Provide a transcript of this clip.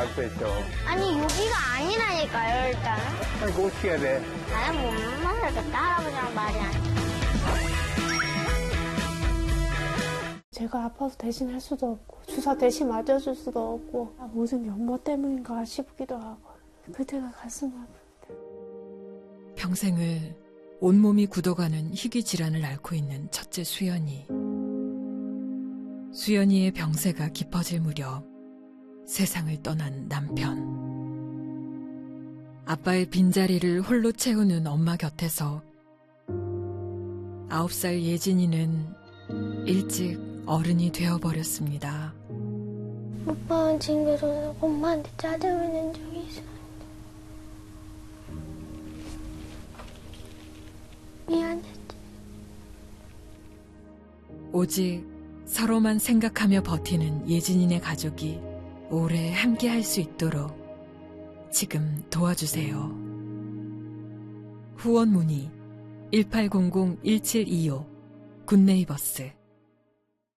알 수 있죠. 아니, 여기가 아니라니까요, 일단은. 아니, 그거 어떻게 해야 돼? 나는 못 만나겠다, 할아버지랑 말이 안 돼. 제가 아파서 대신 할 수도 없고 주사 대신 맞아줄 수도 없고 모든 게 엄마 때문인가 싶기도 하고 그때가 가슴 아픈데. 평생을 온몸이 굳어가는 희귀 질환을 앓고 있는 첫째 수연이. 수연이의 병세가 깊어질 무렵 세상을 떠난 남편. 아빠의 빈자리를 홀로 채우는 엄마 곁에서 9살 예진이는 일찍 어른이 되어버렸습니다. 오빠는 징그러워서 엄마한테 짜증을 낸 적이 있었는데 미안했지. 오직 서로만 생각하며 버티는 예진이네 가족이 오래 함께할 수 있도록 지금 도와주세요. 후원 문의 1800-1725 굿네이버스